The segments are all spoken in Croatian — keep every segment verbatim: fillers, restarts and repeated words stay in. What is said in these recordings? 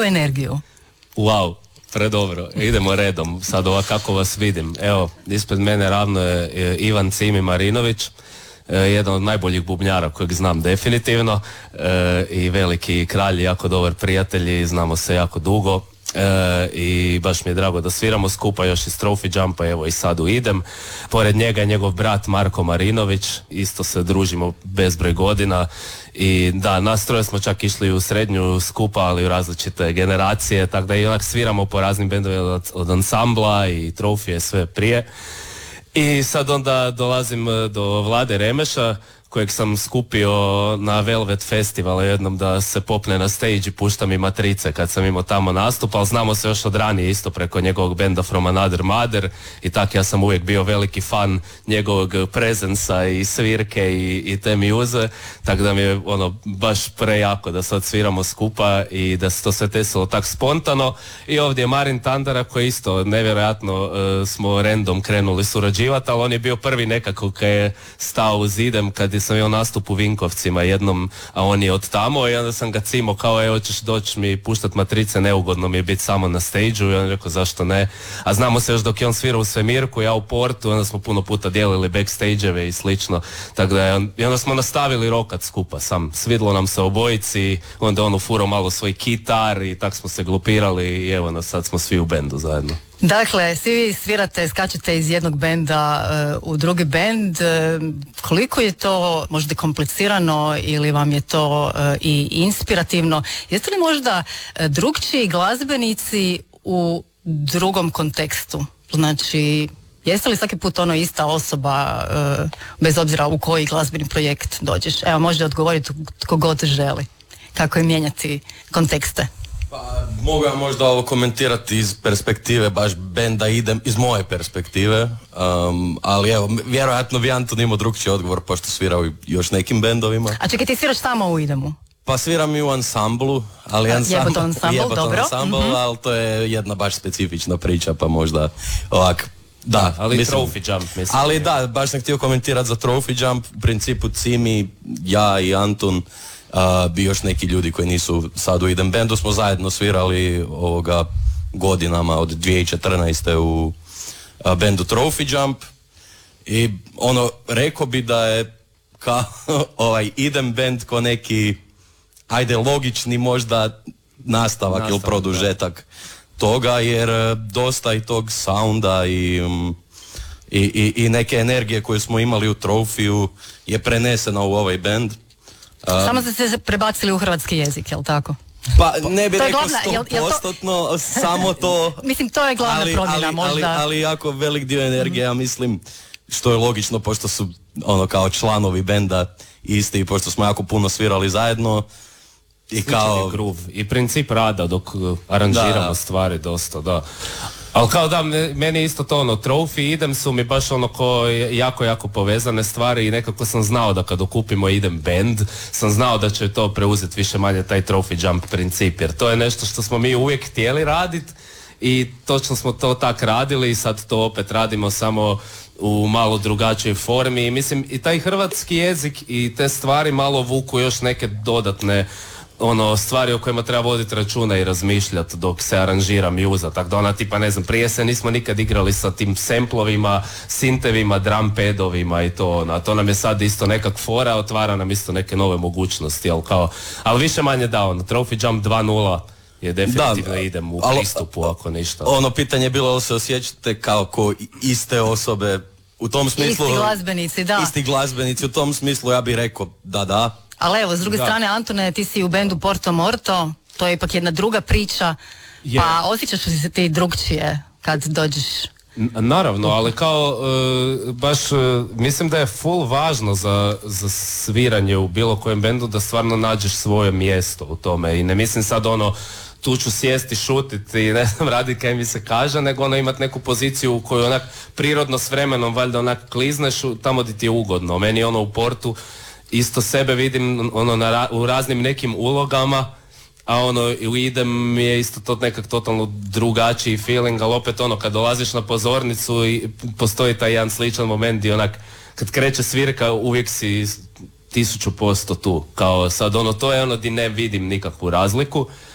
tu energiju? Wow, predobro. Idemo redom. Sad ovako kako vas vidim. Evo, ispred mene ravno je Ivan Cimi Marinović, jedan od najboljih bubnjara kojeg znam definitivno, i veliki kralj, jako dobar prijatelj i znamo se jako dugo. E, i baš mi je drago da sviramo skupa još iz Trophy Jumpa, evo i sad u idem. Pored njega je njegov brat Marko Marinović, isto se družimo bezbroj godina i da, nas troje smo čak išli u srednju skupa, ali u različite generacije, tako da i onak sviramo po raznim bendovima od, od ansambla i Trophy sve prije. I sad onda dolazim do Vlade Remeša, kojeg sam skupio na Velvet Festivalu jednom da se popne na stage i pušta mi matrice kad sam imao tamo nastup, ali znamo se još od ranije isto preko njegovog benda From Another Mother i tak ja sam uvijek bio veliki fan njegovog prezensa i svirke i, i te mjuze, tako da mi je ono baš prejako da sad sviramo skupa i da se to sve desilo tak spontano. I ovdje je Marin Tandara koji isto nevjerojatno uh, smo random krenuli surađivati, ali on je bio prvi nekako kad je stao uz idem kad sam imao nastup u Vinkovcima jednom, a on je od tamo i onda sam ga cimo kao evo ćeš doći mi puštat matrice, neugodno mi je biti samo na stage-u i on je rekao zašto ne, a znamo se još dok je on svirao u Svemirku, ja u Portu, onda smo puno puta dijelili backstage-eve i slično, tako da je on, i onda smo nastavili rokat skupa, sam svidlo nam se obojici, onda on ufurao malo svoj kitar i tak smo se glupirali i evo nas sad smo svi u bendu zajedno. Dakle, svi vi svirate, skačete iz jednog benda uh, u drugi bend. Uh, koliko je to možda komplicirano ili vam je to uh, i inspirativno? Jeste li možda uh, drugčiji glazbenici u drugom kontekstu? Znači, jeste li svaki put ono ista osoba uh, bez obzira u koji glazbeni projekt dođeš? Evo, možete odgovoriti tko god želi. Kako je mijenjati kontekste? Pa, mogu ja možda ovo komentirati iz perspektive baš benda idem, iz moje perspektive, um, ali evo, vjerojatno bi Anton imao drugčiji odgovor pošto svirao još nekim bendovima. A čekaj, ti sviraš tamo u idemu? Pa sviram i u ansamblu, ali ansambl, Jeboton ansambl, jeboton dobro. ansambl, Mm-hmm. ali to je jedna baš specifična priča, pa možda ovak, da. da ali mislim, Trophy Jump, mislim. Ali da, baš sam htio komentirati za Trophy Jump, u principu Cimi, ja i Anton, Uh, bi još neki ljudi koji nisu sad u idem bendu, smo zajedno svirali ovoga godinama od dvije tisuće četrnaeste u uh, bendu Trophy Jump i ono, rekao bi da je kao ovaj idem bend ko neki ajde logični možda nastavak, nastavak ili produžetak da. toga, jer uh, dosta i tog sounda i, um, i, i, i neke energije koje smo imali u Trophy je prenesena u ovaj bend. Um, Samo ste se prebacili u hrvatski jezik, jel tako? Pa ne bi rekao sto postotno, to... samo to... Mislim, to je glavna ali, promjena ali, možda. Ali, ali jako velik dio energije, ja mislim, što je logično, pošto su ono kao članovi benda isti i pošto smo jako puno svirali zajedno. I kao... groove. I princip rada dok aranžiramo da. stvari dosta, da. Ali kao da, meni isto to ono, Trophy, idem su mi baš ono ko jako, jako povezane stvari i nekako sam znao da kad okupimo idem band, sam znao da će to preuzeti više manje taj Trophy Jump princip, jer to je nešto što smo mi uvijek htjeli raditi i točno smo to tak radili i sad to opet radimo samo u malo drugačijoj formi i mislim i taj hrvatski jezik i te stvari malo vuku još neke dodatne ono stvari o kojima treba voditi računa i razmišljati dok se aranžira mjuza, tako da ona tipa ne znam, prije se nismo nikad igrali sa tim semplovima, sintevima, drum padovima i to ona, to nam je sad isto nekak fora, otvara nam isto neke nove mogućnosti, ali kao, ali više manje da ono, Trophy Jump dva nula je definitivno da, idem u ali, pristupu ako ništa. Ono pitanje je bilo da se osjećate kao ko iste osobe u tom smislu. Isti glazbenici, da. Isti glazbenici, u tom smislu ja bih rekao da, da. Ali evo, s druge da. strane, Antone, ti si u bendu Porto Morto, to je ipak jedna druga priča, yeah. pa osjećaš li se ti drugčije kad dođeš? N- naravno, ali kao, uh, baš, uh, mislim da je full važno za, za sviranje u bilo kojem bendu da stvarno nađeš svoje mjesto u tome i ne mislim sad ono, tu ću sjesti, šutiti i ne znam, raditi kaj mi se kaže, nego ono imati neku poziciju u kojoj onak prirodno s vremenom valjda onak klizneš tamo gdje ti je ugodno. Meni ono u Portu isto sebe vidim ono na, u raznim nekim ulogama, a ono u idem mi je isto to nekak totalno drugačiji feeling, ali opet ono kad dolaziš na pozornicu i postoji taj jedan sličan moment gdje onak kad kreće svirka uvijek si tisuću posto tu, kao sad ono to je ono gdje ne vidim nikakvu razliku.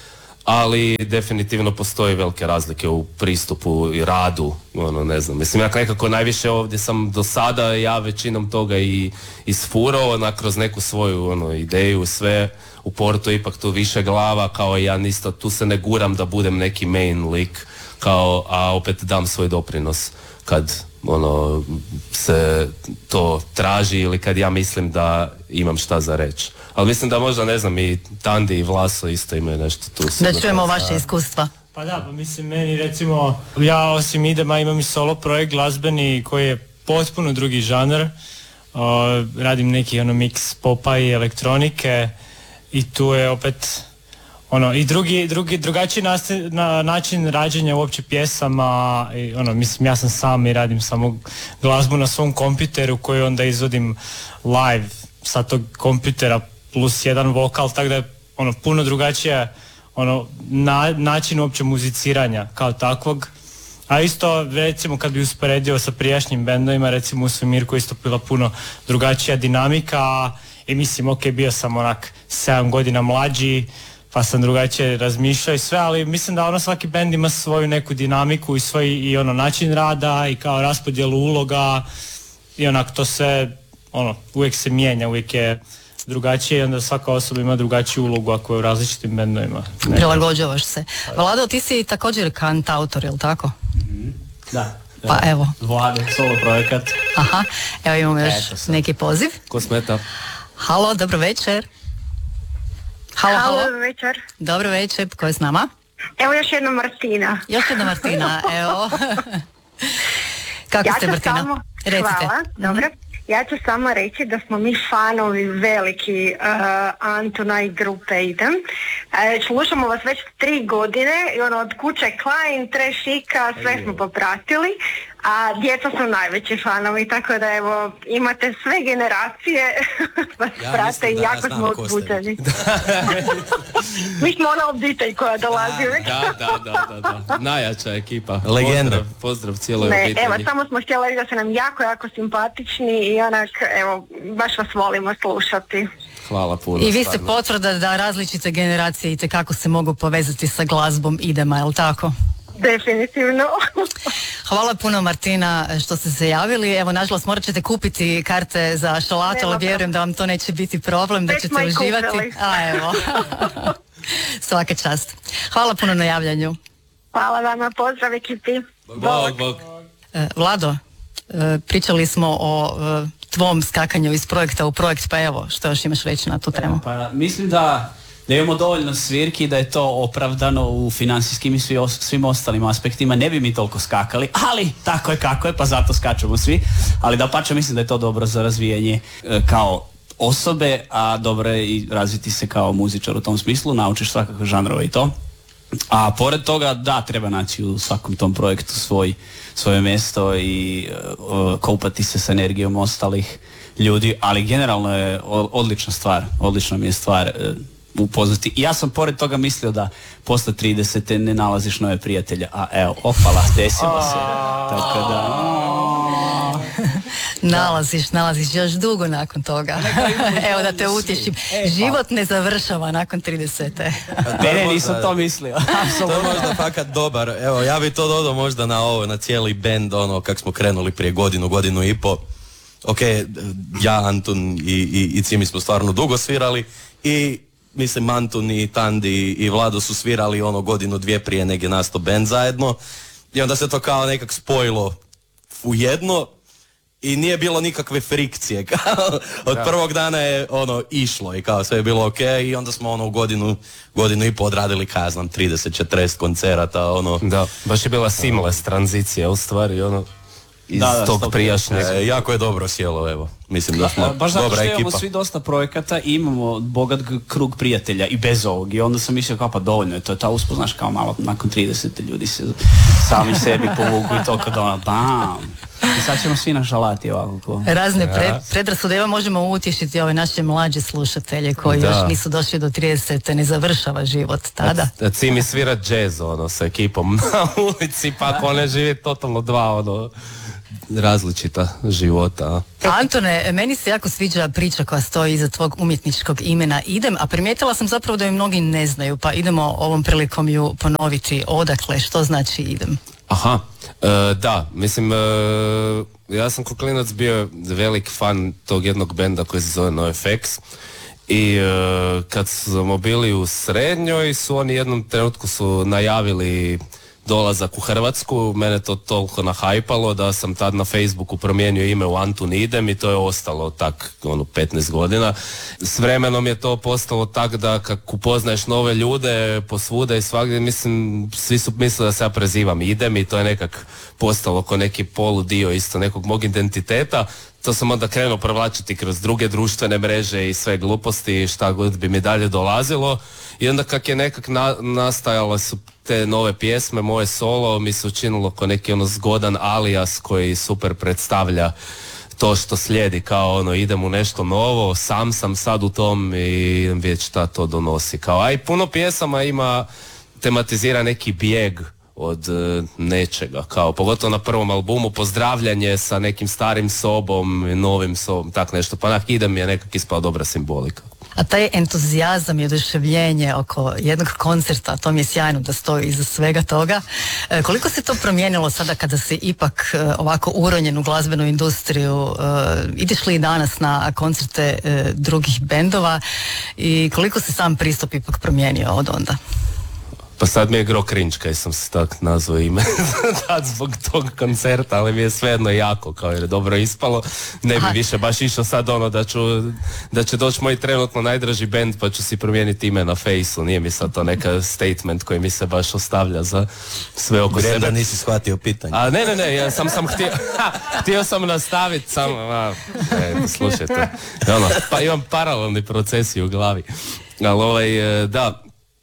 ali definitivno postoji velike razlike u pristupu i radu, ono, ne znam, mislim, ja nekako najviše ovdje sam do sada ja većinom toga i isfurao, ona, kroz neku svoju, ono, ideju, sve, u Portu ipak tu više glava, kao ja nisto, tu se ne guram da budem neki main lik, kao, a opet dam svoj doprinos kad, ono, se to traži ili kad ja mislim da imam šta za reći. Ali mislim da možda, ne znam, i Tandi i Vlaso isto imaju nešto tu. Da čujemo vaše iskustva. Pa da, pa mislim, meni recimo, ja osim idema imam i solo projekt glazbeni koji je potpuno drugi žanr. Uh, radim neki ono mix popa i elektronike i tu je opet ono i drugi, drugi drugačiji naste, na, način rađenja uopće pjesama i, ono, mislim, ja sam sam i radim samo glazbu na svom kompjuteru koju onda izvodim live sa tog kompjutera plus jedan vokal, tako da je ono puno drugačije ono na, način uopće muziciranja kao takvog. A isto recimo kad bi usporedio sa prijašnjim bendovima, recimo u Svemirku isto bila puno drugačija dinamika i mislim ok, bio sam onak sedam godina mlađi pa sam drugačije razmišljao i sve, ali mislim da ono svaki bend ima svoju neku dinamiku i svoj i ono način rada i kao raspodjelu uloga i onak to sve ono uvijek se mijenja, uvijek je drugačije i onda svaka osoba ima drugačiju ulogu ako je u različitim bendovima. Prilagođavaš se. Vlado, ti si također kantautor, je li tako? Mm-hmm. Da. Pa evo. Vlado, solo projekat. Aha, evo imamo još neki poziv. Ko smeta? Halo, dobro večer. Halo, halo. Halo, večer. Dobro večer, ko je s nama? Evo još jedna Martina. Još jedna Martina, evo. Kako ja ste, Martina? Samo, recite. Hvala, dobro. Ja ću samo reći da smo mi fanovi veliki uh, Antuna i grupe Idem. Uh, slušamo vas već tri godine i ono od kuće Klein, Trešika, sve smo popratili, a djeca su najveći fanovi, tako da evo imate sve generacije vas ja prate i jako smo uzbuđeni. Mi smo ona obitelj koja dolazi uvijek. Da, da, da, da, da. Najjača ekipa. Legenda. Pozdrav, pozdrav cijeloj ne, obitelji. Evo, samo smo htjeli reći da ste nam jako, jako simpatični i onak, evo, baš vas volimo slušati. Hvala puno. I vi ste potvrda da različite generacije itekako se mogu povezati sa glazbom Idema, je li tako? Definitivno. Hvala puno, Martina, što ste se javili. Evo, nažalost, morat ćete kupiti karte za šalatu, ali vjerujem da vam to neće biti problem, da ćete uživati. A evo. Svaka čast. Hvala puno na javljanju. Hvala vama, pozdrav ekipi. Bog, bog. E, Vlado, e, pričali smo o e, tvom skakanju iz projekta u projekt, pa evo, što još imaš reći na tu temu? Pa, mislim da da imamo dovoljno svirki i da je to opravdano u financijskim i svi os- svim ostalim aspektima. Ne bi mi toliko skakali, ali tako je kako je, pa zato skačemo svi. Ali da pače, mislim da je to dobro za razvijanje e, kao osobe, a dobro je i razviti se kao muzičar u tom smislu, naučiš svakakve žanrove i to. A pored toga, da, treba naći u svakom tom projektu svoj, svoje mjesto i uh, kopati se s energijom ostalih ljudi, ali generalno je odlična stvar, odlična mi je stvar uh, upoznati. I ja sam pored toga mislio da posle tridesete ne nalaziš nove prijatelje, a evo, opala, desilo se. Tako da... Nalaziš, nalaziš još dugo nakon toga. Evo da te utješim. Život ne završava nakon tridesete. Ne, ne, nisam to mislio. To je možda fakat dobar. Evo, ja bi to dodao možda na ovo, na cijeli bend, ono, kak smo krenuli prije godinu, godinu i po. Ok, ja, Antun i, i, i Cimi smo stvarno dugo svirali i mislim Antun i Tandi i Vlado su svirali ono godinu, dvije prije nego je nastao bend zajedno i onda se to kao nekak spojilo u jedno i nije bilo nikakve frikcije. Kao, od prvog dana je ono išlo i kao sve je bilo ok i onda smo ono u godinu, godinu i po odradili, kaj znam, trideset četrdeset koncerata, ono. Da, baš je bila seamless tranzicija u stvari, ono, iz da, da, tog prijašnjeg. E, jako je dobro sjelo, evo. Mislim da smo baš zato dobra što ekipa. imamo svi dosta projekata i imamo bogat g- krug prijatelja i bez ovog. I onda sam mislio kao pa dovoljno je to, ta uspoznaš kao malo nakon tridesete ljudi se sami sebi povuku i to kad ono bam. I sad ćemo svi na šalati ovako. Razne pred, predrasude, evo možemo utješiti ove naše mlađe slušatelje koji da. još nisu došli do tridesete, ne završava život tada. Da Cimi svira džez, ono, sa ekipom na ulici, pa ako ne živi totalno dva, ono, različita života. A? Antone, meni se jako sviđa priča koja stoji iza tvog umjetničkog imena Idem, a primijetila sam zapravo da ju mnogi ne znaju, pa idemo ovom prilikom ju ponoviti. Odakle, što znači Idem? Aha, e, da, mislim, e, ja sam ko klinac bio velik fan tog jednog benda koji se zove NoFX i e, kad smo bili u srednjoj su oni jednom trenutku su najavili dolazak u Hrvatsku, mene to toliko nahajpalo da sam tad na Facebooku promijenio ime u Antun Idem i to je ostalo tak ono petnaest godina. S vremenom je to postalo tak da kako upoznaješ nove ljude posvuda i svagdje, mislim, svi su mislili da se ja prezivam Idem i to je nekak postalo ko neki poludio isto nekog mog identiteta. To sam onda krenuo provlačiti kroz druge društvene mreže i sve gluposti i šta god bi mi dalje dolazilo. I onda kak je nekak na, nastajale su te nove pjesme, moje solo, mi se učinilo ko neki ono zgodan alijas koji super predstavlja to što slijedi, kao ono idem u nešto novo, sam sam sad u tom i idem vidjeti šta to donosi. Kao, a i puno pjesama ima, tematizira neki bijeg od e, nečega, kao pogotovo na prvom albumu pozdravljanje sa nekim starim sobom, novim sobom, tak nešto, pa onak idem je nekak ispala dobra simbolika. A taj entuzijazam i oduševljenje oko jednog koncerta, to mi je sjajno da stoji iza svega toga. E, koliko se to promijenilo sada kada si ipak e, ovako uronjen u glazbenu industriju? E, ideš li i danas na koncerte e, drugih bendova i koliko se sam pristup ipak promijenio od onda? Pa sad mi je gro cringe kaj sam se tak nazvao ime tad zbog tog koncerta, ali mi je svejedno jako, kao jer je dobro ispalo. Ne bi Aha. više baš išao sad ono da ću, da će doći moj trenutno najdraži band pa ću si promijeniti ime na Fejsu. Nije mi sad to neka statement koji mi se baš ostavlja za sve oko sebe. Da nisi shvatio pitanje. A ne, ne, ne, ja sam sam htio, htio sam nastaviti samo, a, ne, slušajte. Ono, pa imam paralelni procesi u glavi. Ali ovaj, da,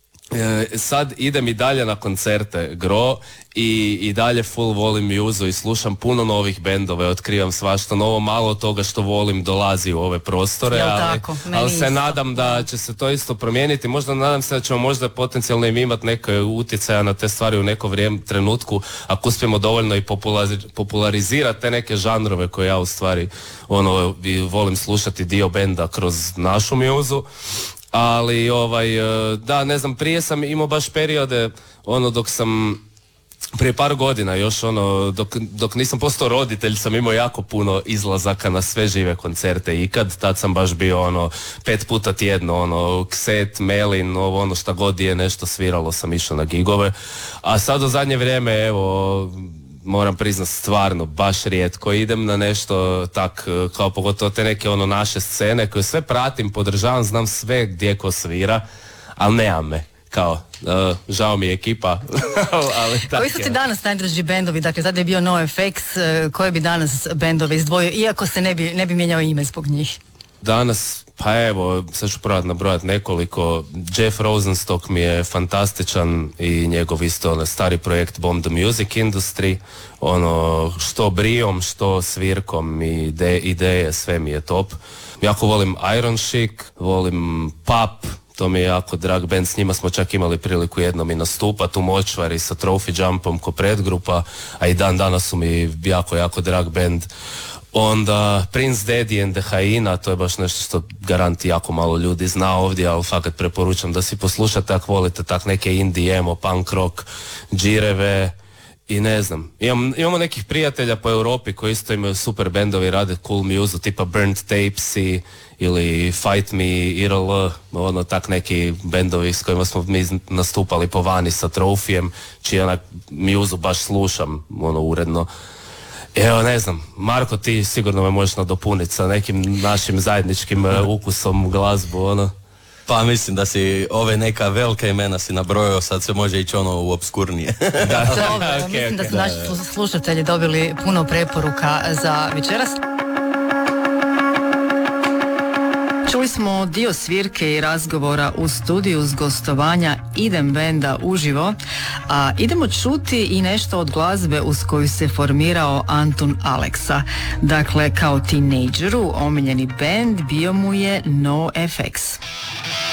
E, sad idem i dalje na koncerte gro i, i dalje full volim Muzu i slušam puno novih bendova, otkrivam svašta novo, malo toga što volim dolazi u ove prostore, Jel ali, tako? ali se isto. nadam da će se to isto promijeniti, možda nadam se da ćemo možda potencijalno im imati neke utjecaja na te stvari u neko vrijeme, trenutku, ako uspijemo dovoljno i populariz- popularizirati te neke žanrove koje ja u stvari ono, volim slušati dio benda kroz našu Muzu. Ali ovaj, da, ne znam, prije sam imao baš periode, ono dok sam, prije par godina još ono, dok, dok nisam postao roditelj sam imao jako puno izlazaka na sve žive koncerte ikad, tad sam baš bio ono, pet puta tjedno, ono, Kset, Melin, ovo ono šta god je nešto sviralo sam išao na gigove, a sad u zadnje vrijeme, evo, moram priznat stvarno baš rijetko idem na nešto tak, kao pogotovo te neke ono naše scene koje sve pratim, podržavam, znam sve gdje ko svira, ali nemam me, kao, uh, žao mi je ekipa. ali tak, Koji su ti danas najdraži bendovi? Dakle, tada je bio NoFX, koje bi danas bendove izdvojio, iako se ne bi, ne bi mijenjao ime zbog njih? Danas, pa evo, sad ću probati nabrojati nekoliko. Jeff Rosenstock mi je fantastičan i njegov isto onaj stari projekt Bomb the Music Industry, ono, što brijom, što svirkom i ide, ideje, sve mi je top. Jako volim Iron Chic, volim Pap, to mi je jako drag band, s njima smo čak imali priliku jednom i nastupati u Močvari sa Trophy Jumpom ko predgrupa, a i dan danas su mi jako, jako drag band. Onda Prince Daddy and the Hyena, to je baš nešto što garanti jako malo ljudi zna ovdje, ali fakat preporučam da si poslušate ako volite tak neke indie, emo, punk rock, džireve i ne znam. Imam, imamo nekih prijatelja po Europi koji isto imaju super bendovi, rade cool muzu, tipa Burnt Tapesy ili Fight Me, I R L, ono tak neki bendovi s kojima smo mi nastupali po vani sa Trophyjem, čiji onak muzu baš slušam, ono, uredno. Evo, ne znam, Marko, ti sigurno me možeš nadopuniti sa nekim našim zajedničkim uh, ukusom glazbu, ono. Pa mislim da si ove neka velika imena si nabrojao, sad se može ići ono u obskurnije. Da, dobro, okay, mislim okay. da su naši slušatelji dobili puno preporuka za večeras. Čuli smo dio svirke i razgovora u studiju s gostovanja Idem benda uživo, a idemo čuti i nešto od glazbe uz koju se formirao Antun Aleksa. Dakle, kao tinejdžeru omiljeni bend bio mu je NoFX.